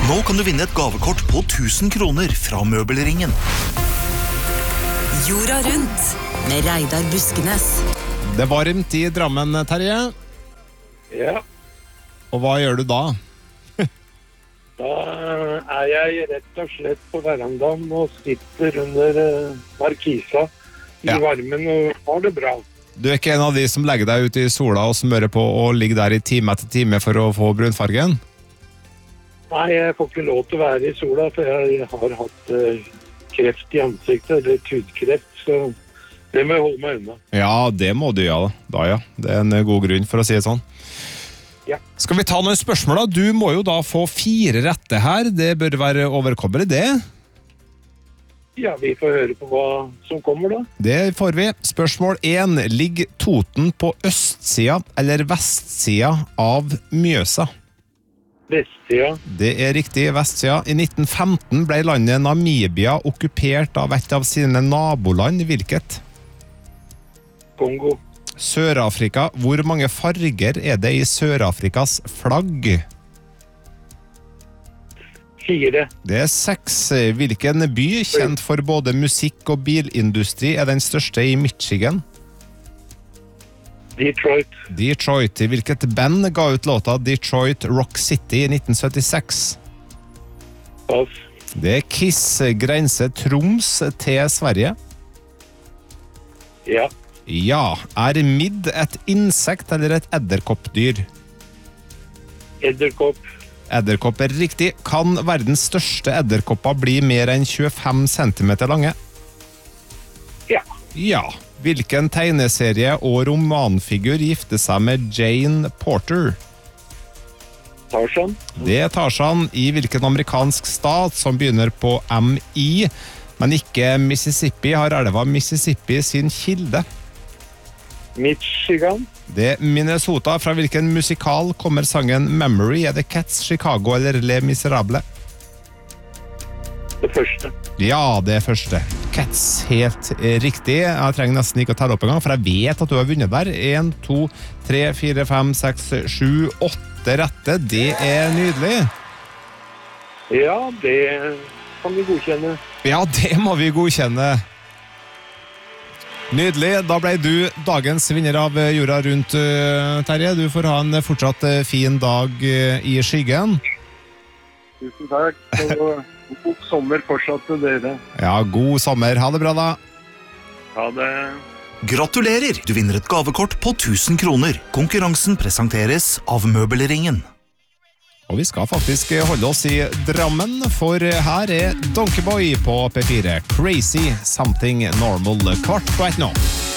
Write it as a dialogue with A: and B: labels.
A: Nå kan du vinne et gavekort på 1000 kroner fra Møbelringen.
B: Jorda rundt med Reidar Buskenes.
C: Det er varmt i Drammen, Terje.
D: Ja,
C: Og hva gjør du da?
D: da er jeg rett og slett på verandaen og sitter under markisa i varmen og har det bra.
C: Du er ikke en av de som legger deg ut i sola og smører på og ligger der i time etter time for å få brunfargen?
D: Nei, jeg får ikke lov til å være i sola, for jeg har hatt kreft i ansiktet, eller hudkreft, så det må jeg holde meg unna.
C: Ja, det må du gjøre da, ja. Det er en god grunn for å si det sånn.
D: Ja.
C: Skal vi ta noen spørsmål da? Du må jo da få 4 rette her. Det bør være overkommelig, det.
D: Ja, vi får høre på hva som kommer da.
C: Det får vi. Spørsmål 1. Ligger Toten på østsida eller vestsida av Mjøsa?
D: Vestsida.
C: Det er riktig, vestsida. I 1915 ble landet Namibia okkupert av et av sine naboland. Hvilket?
D: Kongo.
C: Sør-Afrika. Hvor mange farger er det i Sør-Afrikas flagg?
D: 4.
C: Det er 6. Hvilken by, kjent for både musikk og bilindustri, er den største i Michigan?
D: Detroit.
C: Detroit. Hvilket band ga ut låta Detroit Rock City i 1976?
D: Pass.
C: Det er Kiss. Grense Troms til Sverige?
D: Ja.
C: Ja. Er midd et insekt eller et edderkoppdyr?
D: Edderkopp.
C: Edderkopp er riktig. Kan verdens største edderkopper bli mer enn 25 cm lange?
D: Ja.
C: Ja. Hvilken tegneserie og romanfigur gifter seg med Jane Porter?
D: Tarzan.
C: Det er Tarzan. I hvilken amerikansk stat som begynner på MI, men ikke Mississippi, har elva Mississippi sin kilde?
D: Michigan.
C: Det er Minnesota. Fra hvilken musikal kommer sangen Memory? Er det Cats, Chicago eller Les Miserables?
D: Det første.
C: Ja, det er første. Cats, helt riktig. Jeg trenger nesten ikke å telle opp en gang, for jeg vet at du har vunnet der. 1, 2, 3, 4, 5, 6, 7, 8 rette. Det er nydelig.
D: Ja, det kan vi godkjenne.
C: Ja, det må vi godkjenne. Nydelig. Da ble du dagens vinner av Jorda rundt, Terje. Du får ha en fortsatt fin dag i skyggen.
D: Tusen takk. Og god sommer fortsatt til dere.
C: Ja, god sommer. Ha det bra da.
D: Ha det.
A: Gratulerer! Du vinner et gavekort på 1000 kroner. Konkurransen presenteres av Møbelringen.
C: Og vi skal faktisk holde oss i Drammen, for her er Donkeyboy på P4. Crazy, something normal, 1:15 nå.